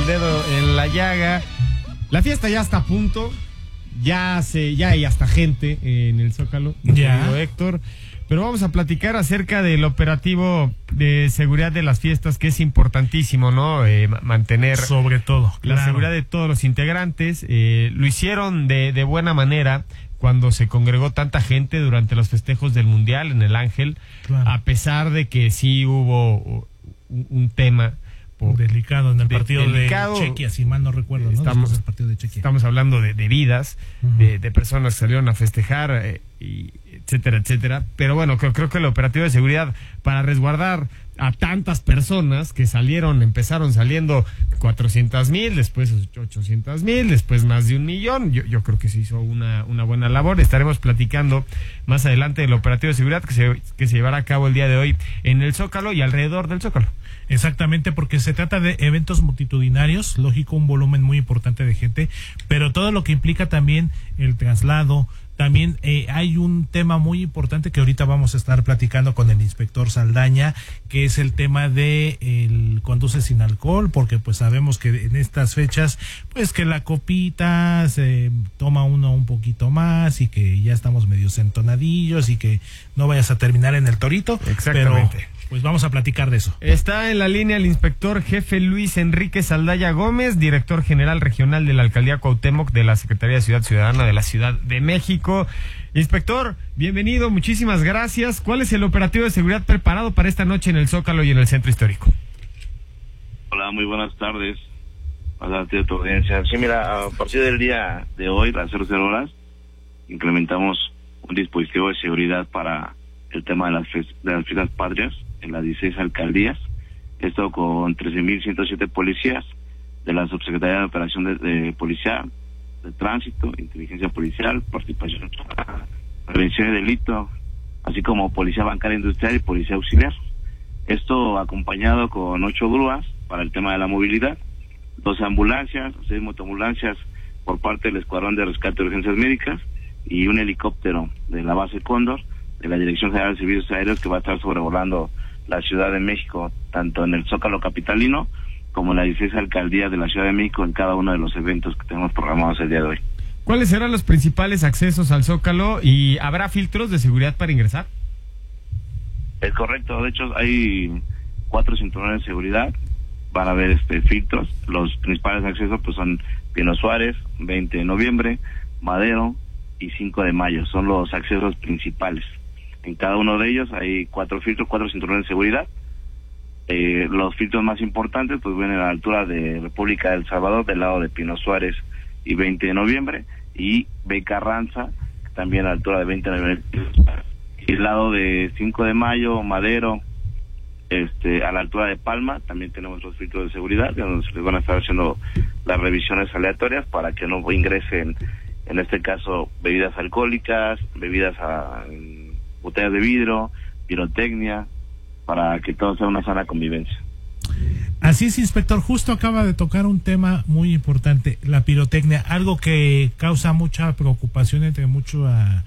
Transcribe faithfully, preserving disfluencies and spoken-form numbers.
el dedo en la llaga. La fiesta ya está a punto. Ya se, ya hay hasta gente en el Zócalo, ya. Héctor. Pero vamos a platicar acerca del operativo de seguridad de las fiestas, que es importantísimo, ¿no? Eh, mantener sobre todo la claro. seguridad de todos los integrantes. Eh, lo hicieron de, de buena manera cuando se congregó tanta gente durante los festejos del Mundial en el Ángel, claro. a pesar de que sí hubo un, un tema por, delicado en el de, partido delicado, de Chequia, si mal no recuerdo, ¿no? Estamos, del partido de Chequia. Estamos hablando de, de vidas, uh-huh. de, de personas que salieron a festejar, eh, y etcétera, etcétera. Pero bueno, creo, creo que el operativo de seguridad para resguardar a tantas personas que salieron, empezaron saliendo cuatrocientos mil, después ochocientos mil, después más de un millón. Yo, yo creo que se hizo una, una buena labor. Estaremos platicando más adelante del operativo de seguridad que se, que se llevará a cabo el día de hoy en el Zócalo y alrededor del Zócalo. Exactamente, porque se trata de eventos multitudinarios, lógico, un volumen muy importante de gente, pero todo lo que implica también el traslado. También eh, hay un tema muy importante que ahorita vamos a estar platicando con el inspector Saldaña, que es el tema de el conduce sin alcohol, porque pues sabemos que en estas fechas, pues que la copita se toma uno un poquito más y que ya estamos medio entonadillos y que no vayas a terminar en el torito. Exactamente. Pero pues vamos a platicar de eso. Está en la línea el inspector jefe Luis Enrique Saldaya Gómez, director general regional de la Alcaldía Cuauhtémoc de la Secretaría de Ciudad Ciudadana de la Ciudad de México. Inspector, bienvenido, muchísimas gracias. ¿Cuál es el operativo de seguridad preparado para esta noche en el Zócalo y en el Centro Histórico? Hola, muy buenas tardes. Adelante de tu audiencia. Sí, mira, a partir del día de hoy, a las cero cero horas, implementamos un dispositivo de seguridad para el tema de las, de las fiestas patrias en las dieciséis alcaldías. Esto con trece mil ciento siete policías de la Subsecretaría de Operación de, de Policía, de Tránsito, Inteligencia Policial, Participación, Prevención de Delito, así como Policía Bancaria Industrial y Policía Auxiliar. Esto acompañado con ocho grúas para el tema de la movilidad, doce ambulancias, seis motoambulancias por parte del Escuadrón de Rescate de Urgencias Médicas y un helicóptero de la base Cóndor, de la Dirección General de Servicios Aéreos, que va a estar sobrevolando la Ciudad de México, tanto en el Zócalo capitalino como en las dieciséis alcaldías de la Ciudad de México, en cada uno de los eventos que tenemos programados el día de hoy. ¿Cuáles serán los principales accesos al Zócalo y habrá filtros de seguridad para ingresar? Es correcto, de hecho hay cuatro cinturones de seguridad, van a haber este filtros. Los principales accesos pues son Pino Suárez, veinte de noviembre, Madero y cinco de mayo, son los accesos principales. En cada uno de ellos hay cuatro filtros, cuatro cinturones de seguridad. Eh, los filtros más importantes pues vienen a la altura de República del Salvador, del lado de Pino Suárez y veinte de noviembre, y B. Carranza, también a la altura de veinte de noviembre. Y el lado de cinco de mayo, Madero, este, a la altura de Palma, también tenemos los filtros de seguridad, donde se les van a estar haciendo las revisiones aleatorias para que no ingresen, en este caso, bebidas alcohólicas, bebidas a botellas de vidrio, pirotecnia, para que todo sea una sana convivencia. Así es, inspector, justo acaba de tocar un tema muy importante, la pirotecnia, algo que causa mucha preocupación entre muchos